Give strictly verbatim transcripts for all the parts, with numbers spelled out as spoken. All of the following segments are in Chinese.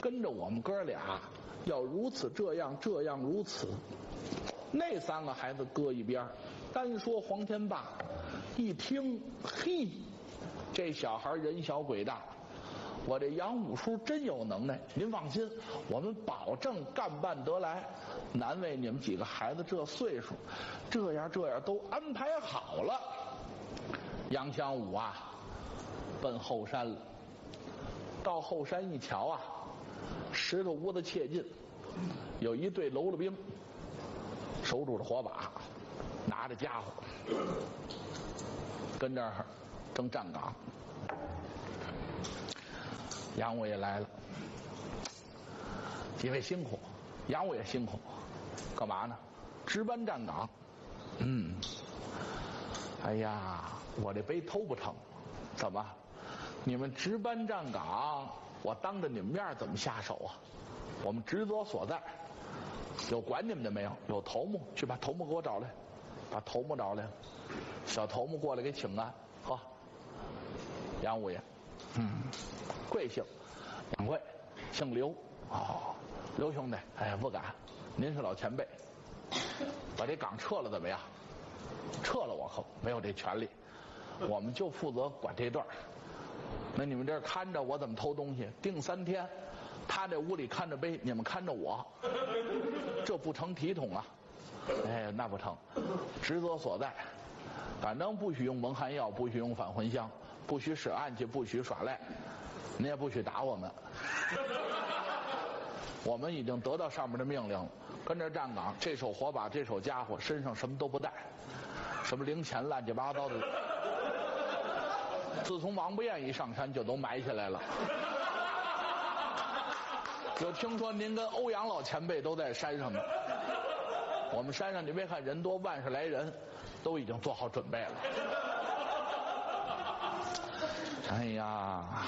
跟着我们哥俩要如此这样这样如此。那三个孩子搁一边，单说黄天霸一听，嘿，这小孩人小鬼大，我这杨五叔真有能耐，您放心，我们保证干办得来。难为你们几个孩子这岁数，这样这样都安排好了。杨香武啊，奔后山了。到后山一瞧啊，石头屋子切近，有一队喽啰兵，手拄着火把，拿着家伙，跟这儿正站岗。杨武也来了，几位辛苦，杨武也辛苦，干嘛呢？值班站岗。嗯，哎呀，我这杯偷不成，怎么？你们值班站岗，我当着你们面怎么下手啊？我们职责所在，有管你们的没有？有头目，去把头目给我找来，把头目找来了。小头目过来给请安，呵，杨五爷，嗯，贵姓？杨贵，姓刘。哦，刘兄弟，哎，不敢，您是老前辈，把这岗撤了怎么样？撤了我可没有这权利，我们就负责管这段。那你们这儿看着我怎么偷东西，定三天，他这屋里看着杯，你们看着我，这不成体统啊！哎，那不成，职责所在，反正不许用蒙汗药，不许用返魂香，不许使暗器，不许耍赖，你也不许打我们。我们已经得到上面的命令了，跟这站岗，这手火把，这手家伙，身上什么都不带，什么零钱乱七八糟的。自从王不厌一上山，就都埋起来了。有听说您跟欧阳老前辈都在山上呢。我们山上你别看人多，万十来人，都已经做好准备了。哎呀，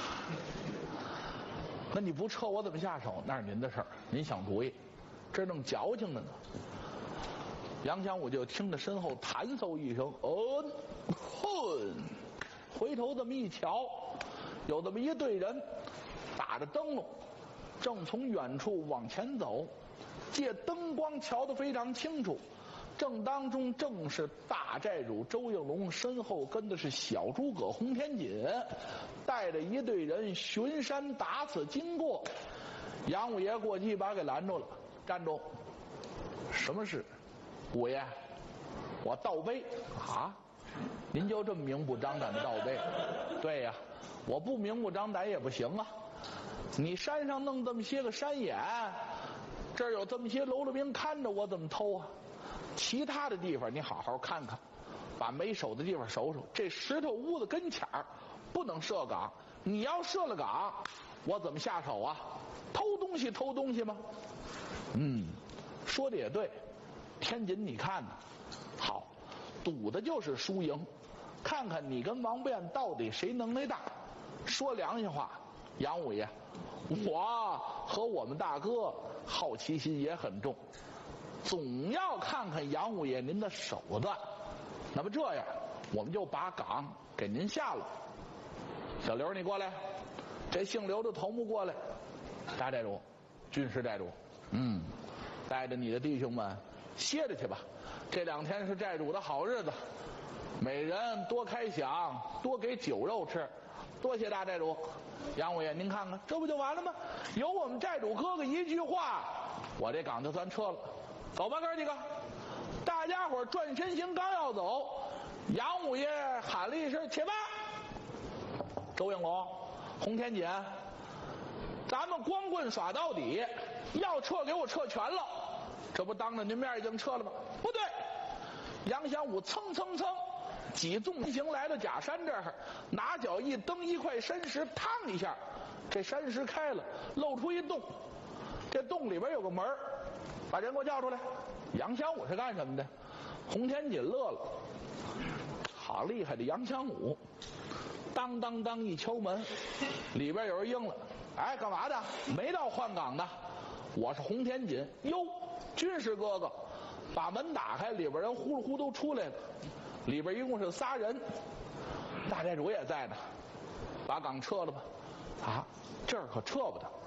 那你不撤我怎么下手？那是您的事儿，您想主意，这正矫情着呢。杨香武就听着身后弹嗖一声，哦，哼。回头这么一瞧，有这么一队人打着灯笼，正从远处往前走，借灯光瞧得非常清楚，正当中正是大寨主周应龙，身后跟的是小诸葛洪天锦，带着一队人巡山打此经过。杨五爷过去把给拦住了，站住！什么事？五爷，我盗碑啊！您就这么明目张胆的盗碑？对呀，我不明目张胆也不行啊！你山上弄这么些个山眼，这儿有这么些喽啰兵看着，我怎么偷啊？其他的地方你好好看看，把没守的地方守守。这石头屋子跟前儿不能设岗，你要设了岗，我怎么下手啊？偷东西偷东西吗？嗯，说的也对。天锦，你看呢？好，赌的就是输赢，看看你跟王不厌到底谁能耐大。说良心话，杨五爷，我和我们大哥好奇心也很重，总要看看杨五爷您的手段。那么这样，我们就把岗给您下了。小刘，你过来，这姓刘的头目过来。大寨主，军师寨主，嗯，带着你的弟兄们歇着去吧，这两天是寨主的好日子，每人多开饷，多给酒肉吃。多谢大寨主。杨五爷，您看看，这不就完了吗？有我们寨主哥哥一句话，我这岗就算撤了。走吧，哥几个！大家伙转身行，刚要走，杨五爷喊了一声：“且慢！”周应龙、洪天锦，咱们光棍耍到底，要撤给我撤全了。这不当着您面已经撤了吗？不对，杨香武蹭蹭蹭几纵行来到假山这儿，拿脚一蹬一块山石，嘡一下，这山石开了，露出一洞，这洞里边有个门，把人给我叫出来。杨香武是干什么的？洪天锦乐了，好厉害的杨香武！当当当一敲门，里边有人应了，哎，干嘛的？没到换岗的，我是洪天锦。哟，军师哥哥，把门打开，里边人呼噜呼都出来了。里边一共是仨人，大寨主也在呢。把岗撤了吧。啊，这儿可撤不得，